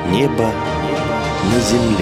Небо на земле.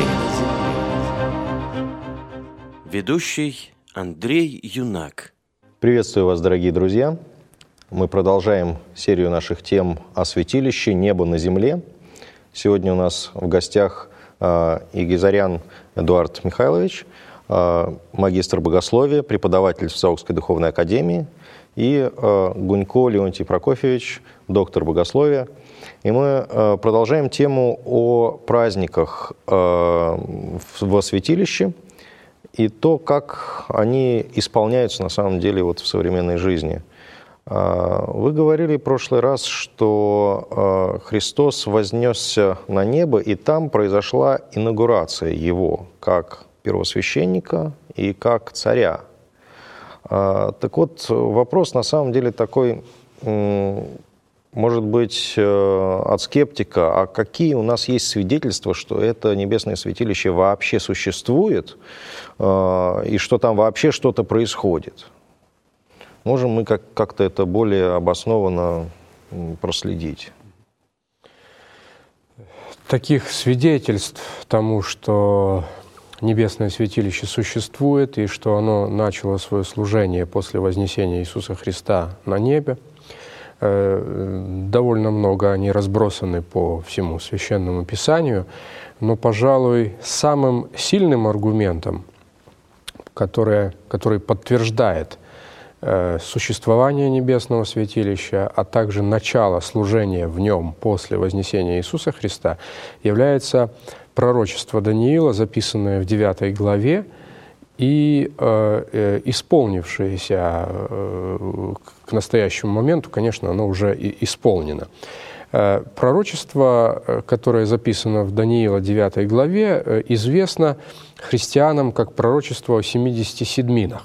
Ведущий Андрей Юнак. Приветствую вас, дорогие друзья. Мы продолжаем серию наших тем о святилище «Небо на земле». Сегодня у нас в гостях Егизарян Эдуард Михайлович, магистр богословия, преподаватель в Саукской духовной академии, и Гунько Леонтий Прокофьевич, доктор богословия. И мы продолжаем тему о праздниках во святилище и то, как они исполняются на самом деле вот в современной жизни. Вы говорили в прошлый раз, что Христос вознесся на небо, и там произошла инаугурация Его как первосвященника и как царя. Так вот, вопрос на самом деле такой, может быть, от скептика, а какие у нас есть свидетельства, что это небесное святилище вообще существует, и что там вообще что-то происходит? Можем мы как-то это более обоснованно проследить? Таких свидетельств тому, что небесное святилище существует и что оно начало свое служение после вознесения Иисуса Христа на небе, довольно много, они разбросаны по всему Священному Писанию, но, пожалуй, самым сильным аргументом, который подтверждает существование небесного святилища, а также начало служения в нем после вознесения Иисуса Христа, является пророчество Даниила, записанное в 9 главе и исполнившееся к настоящему моменту, конечно, оно уже исполнено. Пророчество, которое записано в Даниила 9 главе, известно христианам как пророчество о 70 седминах.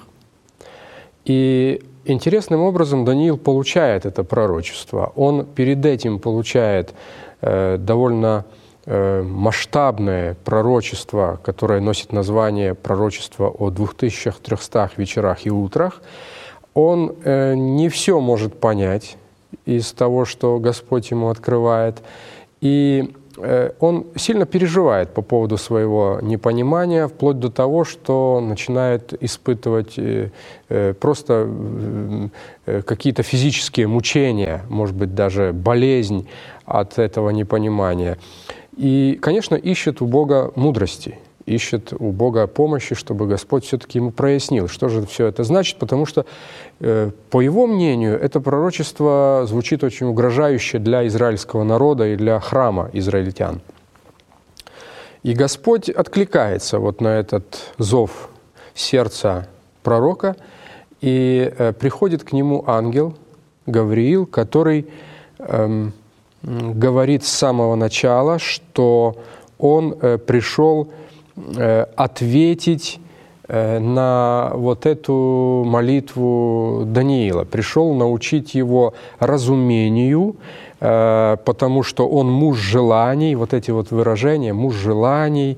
И интересным образом Даниил получает это пророчество. Он перед этим получает довольно масштабное пророчество, которое носит название «Пророчество о 2300 вечерах и утрах». Он не все может понять из того, что Господь ему открывает, и он сильно переживает по поводу своего непонимания, вплоть до того, что начинает испытывать просто какие-то физические мучения, может быть, даже болезнь от этого непонимания. И, конечно, ищет у Бога мудрости, ищет у Бога помощи, чтобы Господь все-таки ему прояснил, что же все это значит, потому что, по его мнению, это пророчество звучит очень угрожающе для израильского народа и для храма израильтян. И Господь откликается вот на этот зов сердца пророка, и приходит к нему ангел Гавриил, который говорит с самого начала, что он пришел ответить на вот эту молитву Даниила, пришел научить его разумению, потому что он муж желаний, вот эти вот выражения «муж желаний»,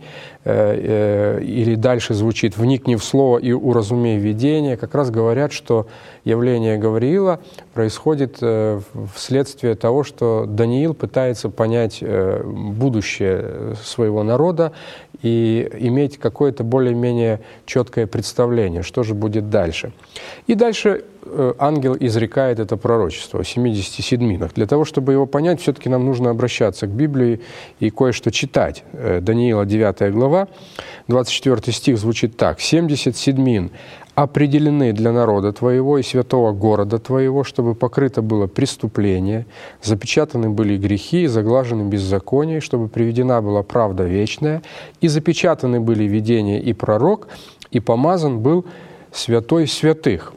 или дальше звучит «вникни в слово и уразумей видение», как раз говорят, что явление Гавриила происходит вследствие того, что Даниил пытается понять будущее своего народа и иметь какое-то более-менее четкое представление, что же будет дальше. И дальше ангел изрекает это пророчество о 70 седминах. Для того, чтобы его понять, все-таки нам нужно обращаться к Библии и кое-что читать. Даниила 9 глава, 24 стих звучит так. «70 седмин определены для народа твоего и святого города твоего, чтобы покрыто было преступление, запечатаны были грехи и заглажены беззакония, чтобы приведена была правда вечная, и запечатаны были видения и пророк, и помазан был святой святых».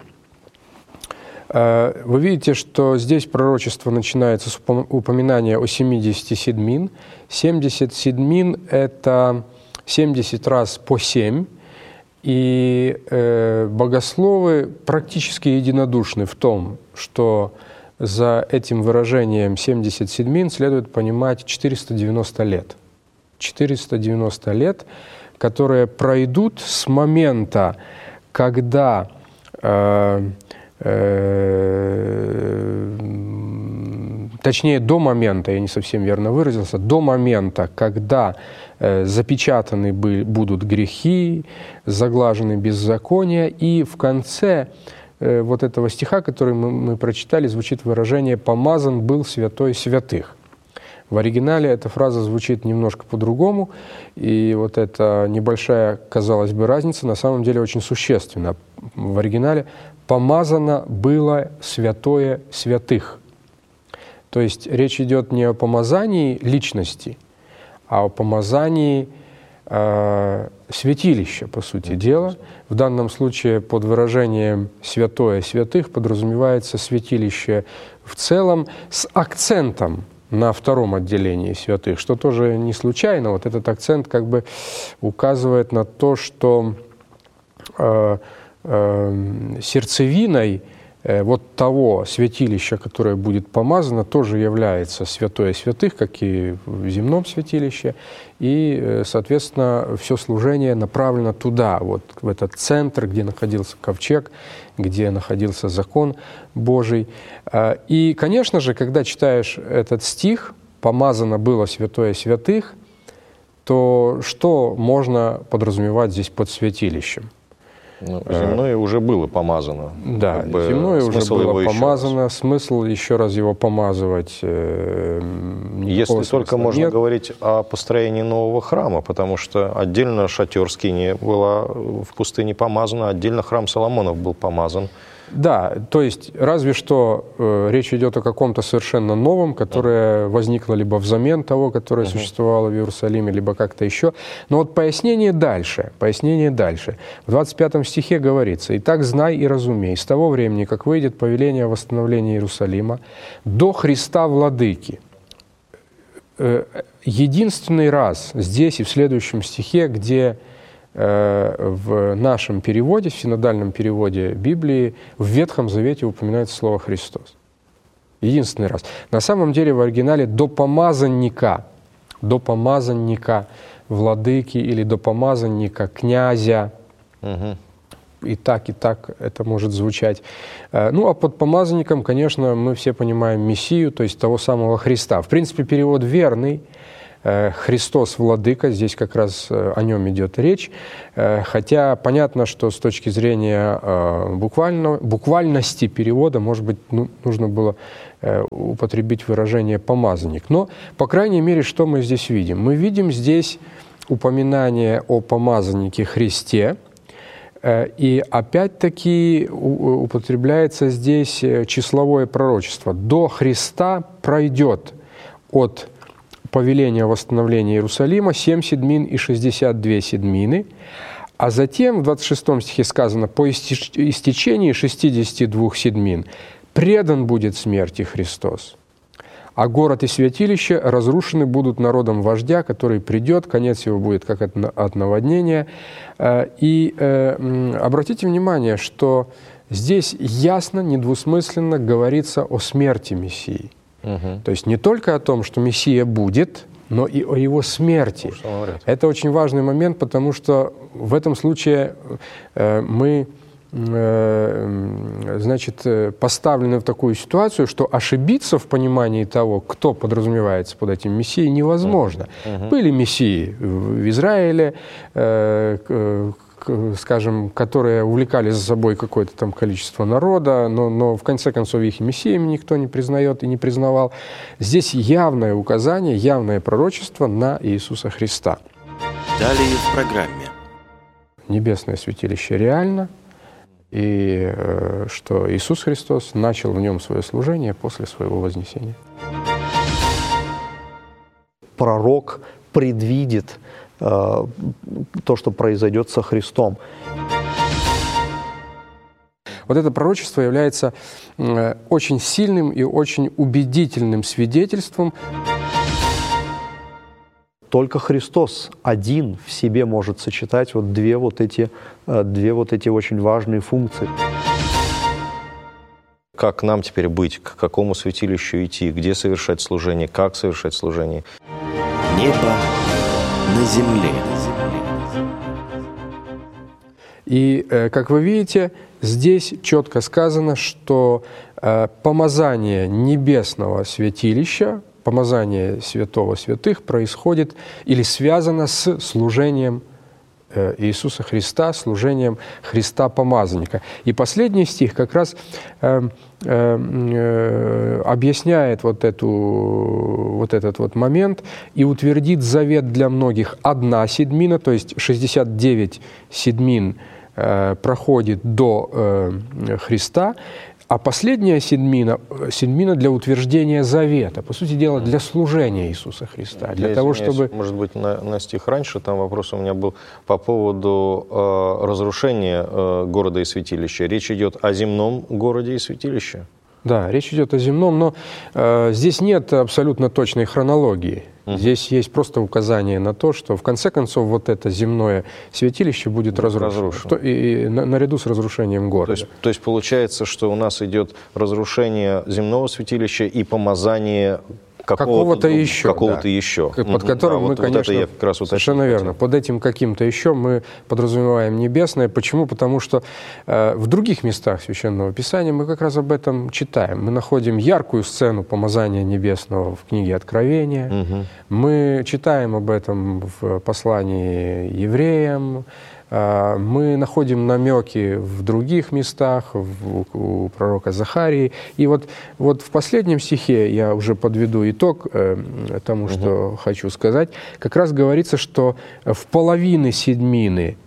Вы видите, что здесь пророчество начинается с упоминания о 70 седмин. 70 седмин — это 70 раз по 7, и богословы практически единодушны в том, что за этим выражением 70 седмин следует понимать 490 лет. 490 лет, которые пройдут с момента, когда точнее до момента, я не совсем верно выразился, до момента, когда запечатаны будут грехи, заглажены беззакония, и в конце вот этого стиха, который мы прочитали, звучит выражение «помазан был святой святых». В оригинале эта фраза звучит немножко по-другому, и вот эта небольшая, казалось бы, разница на самом деле очень существенна. В оригинале «помазано было святое святых». То есть речь идет не о помазании личности, а о помазании святилища, по сути дела. В данном случае под выражением «святое святых» подразумевается святилище в целом с акцентом на втором отделении святых, что тоже не случайно. Вот этот акцент как бы указывает на то, что сердцевиной вот того святилища, которое будет помазано, тоже является святое святых, как и в земном святилище, и, соответственно, все служение направлено туда, вот в этот центр, где находился ковчег, где находился закон Божий. И, конечно же, когда читаешь этот стих «помазано было святое святых», то что можно подразумевать здесь под святилищем? Ну, земное уже было помазано. Да, земное уже было помазано. Смысл еще раз его помазывать если только можно говорить о построении нового храма, потому что отдельно шатер скинии была в пустыне помазана, отдельно храм Соломонов был помазан. Да, то есть разве что речь идет о каком-то совершенно новом, которое возникло либо взамен того, которое существовало в Иерусалиме, либо как-то еще. Но вот пояснение дальше. В 25 стихе говорится: «Итак, знай и разумей, с того времени, как выйдет повеление о восстановлении Иерусалима, до Христа Владыки». Единственный раз здесь и в следующем стихе, где в нашем переводе, в синодальном переводе Библии, в Ветхом Завете упоминается слово «Христос». Единственный раз. На самом деле в оригинале «до помазанника», владыки или до помазанника, князя. И так это может звучать. Ну, а под помазанником, конечно, мы все понимаем Мессию, то есть того самого Христа. В принципе, перевод верный. Христос Владыка, здесь как раз о нем идет речь, хотя понятно, что с точки зрения буквальности перевода, может быть, нужно было употребить выражение «помазанник». Но, по крайней мере, что мы здесь видим? Мы видим здесь упоминание о помазаннике Христе, и опять-таки употребляется здесь числовое пророчество. До Христа пройдет от повеление о восстановлении Иерусалима 7 седмин и 62 седмины, а затем в 26 стихе сказано: «По истечении 62 седмин предан будет смерти Христос, а город и святилище разрушены будут народом вождя, который придет, конец его будет как от наводнения». И обратите внимание, что здесь ясно, недвусмысленно говорится о смерти Мессии. То есть не только о том, что Мессия будет, но и о его смерти. Это очень важный момент, потому что в этом случае мы, значит, поставлены в такую ситуацию, что ошибиться в понимании того, кто подразумевается под этим Мессией, невозможно. Были Мессии в Израиле, скажем, которые увлекали за собой какое-то там количество народа, но в конце концов их и мессиями никто не признает и не признавал. Здесь явное указание, явное пророчество на Иисуса Христа. Далее в программе. Небесное святилище реально, и что Иисус Христос начал в нем свое служение после своего вознесения. Пророк предвидит то, что произойдет со Христом. Вот это пророчество является очень сильным и очень убедительным свидетельством. Только Христос один в себе может сочетать вот две вот эти очень важные функции. Как нам теперь быть, к какому святилищу идти, где совершать служение, как совершать служение? Небо на земле. И, как вы видите, здесь четко сказано, что помазание небесного святилища, помазание святого святых происходит или связано с служением Иисуса Христа, служением Христа помазанника. И последний стих как раз объясняет вот этот вот момент и утвердит завет для многих. 1 седьмина, то есть 69 седьмин проходит до Христа, а последняя седьмина для утверждения завета, по сути дела, для служения Иисуса Христа. Для того, чтобы... Может быть, на стих раньше, там вопрос у меня был по поводу разрушения города и святилища. Речь идет о земном городе и святилище? Да, речь идет о земном, но здесь нет абсолютно точной хронологии. Здесь есть просто указание на то, что в конце концов вот это земное святилище будет разрушено. И наряду с разрушением города. То есть получается, что у нас идет разрушение земного святилища и помазание какого-то еще. Под которым мы, конечно, как раз совершенно верно. Под этим каким-то еще мы подразумеваем небесное. Почему? Потому что в других местах Священного Писания мы как раз об этом читаем. Мы находим яркую сцену помазания небесного в книге Откровения. Мы читаем об этом в послании евреям. Мы находим намеки в других местах, у пророка Захарии. И вот в последнем стихе, я уже подведу итог тому, что хочу сказать, как раз говорится, что в половине седьмины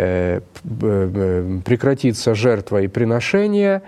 прекратится жертва и приношение.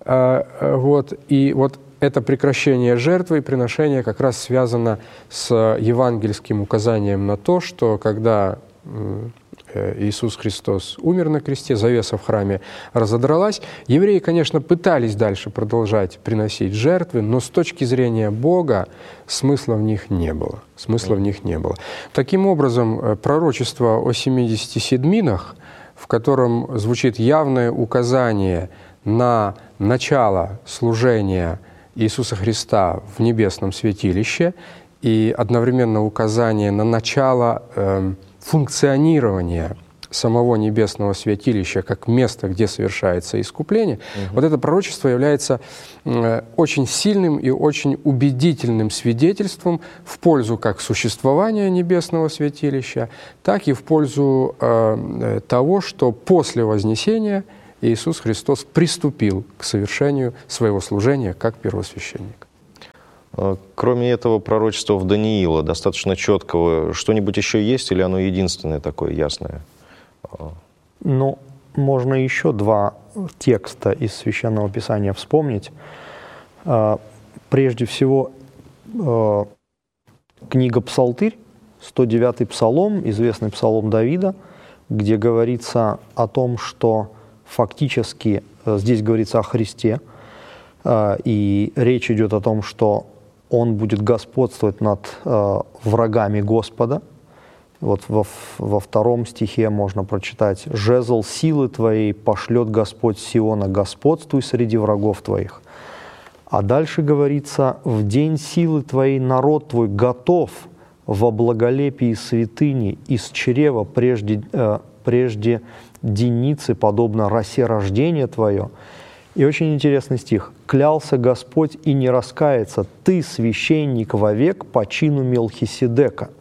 И вот это прекращение жертвы и приношения как раз связано с евангельским указанием на то, что когда Иисус Христос умер на кресте, завеса в храме разодралась. Евреи, конечно, пытались дальше продолжать приносить жертвы, но с точки зрения Бога смысла в них не было. Таким образом, пророчество о 70 седминах, в котором звучит явное указание на начало служения Иисуса Христа в небесном святилище и одновременно указание на начало функционирования самого небесного святилища как места, где совершается искупление, вот это пророчество является очень сильным и очень убедительным свидетельством в пользу как существования небесного святилища, так и в пользу того, что после Вознесения Иисус Христос приступил к совершению своего служения как первосвященник. Кроме этого пророчества в Даниила, достаточно четкого, что-нибудь еще есть или оно единственное такое ясное? Ну, можно еще два текста из Священного Писания вспомнить. Прежде всего, книга «Псалтырь», 109-й псалом, известный псалом Давида, где говорится о том, что фактически здесь говорится о Христе, и речь идет о том, что Он будет господствовать над врагами Господа. Вот во втором стихе можно прочитать: «Жезл силы твоей пошлет Господь Сиона, господствуй среди врагов твоих». А дальше говорится: «В день силы твоей народ твой готов во благолепии святыни, из чрева прежде деницы, подобно росе рождения твое». И очень интересный стих. «Клялся Господь и не раскается, ты священник вовек по чину Мелхиседека.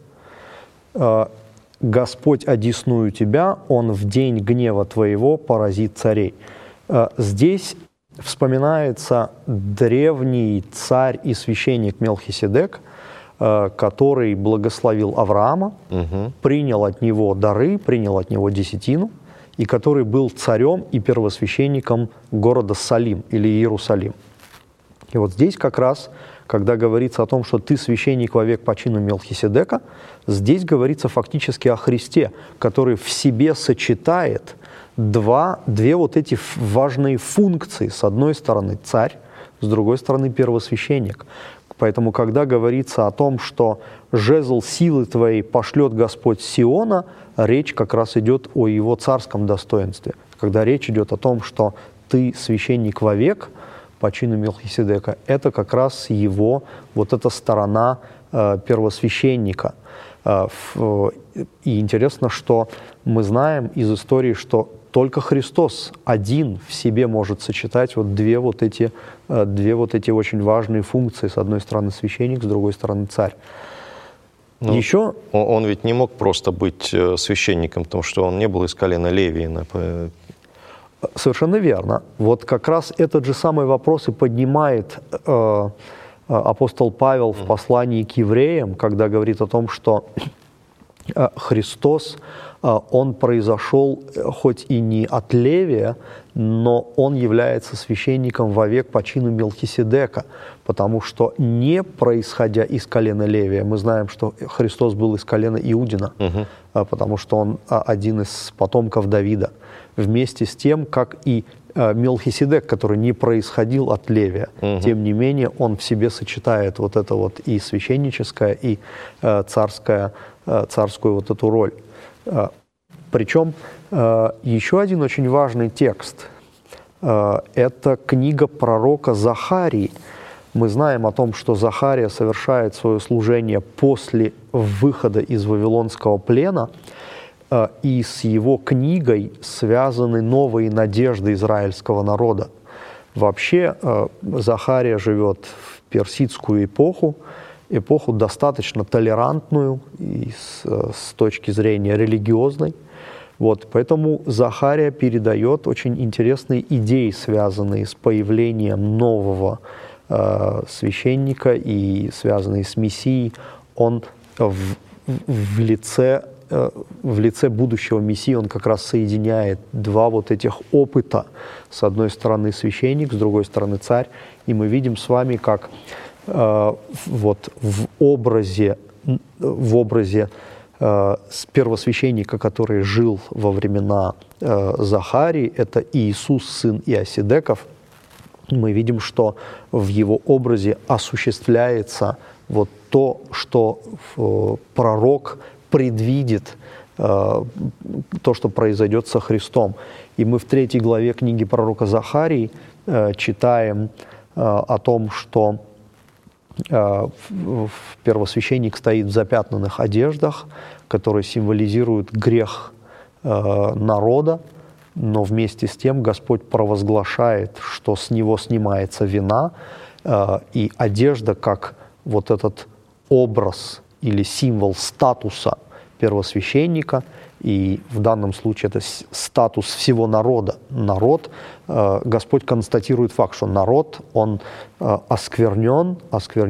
Господь одесную тебя, Он в день гнева твоего поразит царей». Здесь вспоминается древний царь и священник Мелхиседек, который благословил Авраама, принял от него дары, принял от него десятину, и который был царем и первосвященником города Салим или Иерусалим. И вот здесь как раз, когда говорится о том, что ты священник вовек по чину Мелхиседека, здесь говорится фактически о Христе, который в себе сочетает две вот эти важные функции. С одной стороны царь, с другой стороны первосвященник. Поэтому, когда говорится о том, что «жезл силы твоей пошлет Господь Сиона», речь как раз идет о его царском достоинстве. Когда речь идет о том, что ты священник вовек по чину Мелхиседека, это как раз его вот эта сторона первосвященника. И интересно, что мы знаем из истории, что только Христос один в себе может сочетать две вот эти очень важные функции. С одной стороны священник, с другой стороны царь. Ну, Еще он ведь не мог просто быть священником, потому что он не был из колена Левиина. Совершенно верно. Вот как раз этот же самый вопрос и поднимает апостол Павел в послании к евреям, когда говорит о том, что Христос, он произошел хоть и не от Левия, но он является священником вовек по чину Мелхиседека, потому что не происходя из колена Левия, мы знаем, что Христос был из колена Иудина, потому что он один из потомков Давида, вместе с тем, как и Мелхиседек, который не происходил от Левия. Тем не менее, он в себе сочетает вот это вот и священническое, и царскую вот эту роль. Причем еще один очень важный текст – это книга пророка Захарии. Мы знаем о том, что Захария совершает свое служение после выхода из Вавилонского плена, и с его книгой связаны новые надежды израильского народа. Вообще Захария живет в персидскую эпоху достаточно толерантную и с точки зрения религиозной. Вот, поэтому Захария передает очень интересные идеи, связанные с появлением нового священника и связанные с Мессией. Он в лице будущего Мессии, он как раз соединяет два вот этих опыта. С одной стороны священник, с другой стороны царь. И мы видим с вами, как вот в образе первосвященника, который жил во времена Захарии, это Иисус, сын Иосидеков, мы видим, что в его образе осуществляется вот то, что пророк предвидит, то, что произойдет со Христом. И мы в 3 главе книги пророка Захарии читаем о том, что первосвященник стоит в запятнанных одеждах, которые символизируют грех народа, но вместе с тем Господь провозглашает, что с него снимается вина, и одежда как вот этот образ или символ статуса первосвященника, и в данном случае это статус всего народа. Народ, Господь констатирует факт, что народ, он осквернен